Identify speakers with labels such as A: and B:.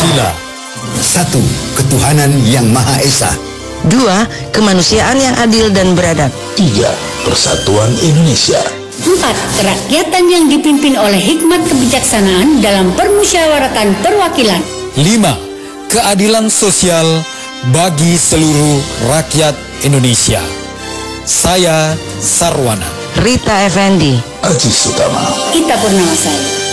A: Pancasila.
B: 1. Ketuhanan yang Maha Esa.
C: 2. Kemanusiaan yang adil dan beradab.
D: 3. Persatuan Indonesia.
E: 4. Kerakyatan yang dipimpin oleh hikmat kebijaksanaan dalam permusyawaratan perwakilan.
A: 5. Keadilan sosial bagi seluruh rakyat Indonesia. Saya Sarwana.
C: Rita Effendi.
D: Aziz Utama.
E: Ita Purnamasari.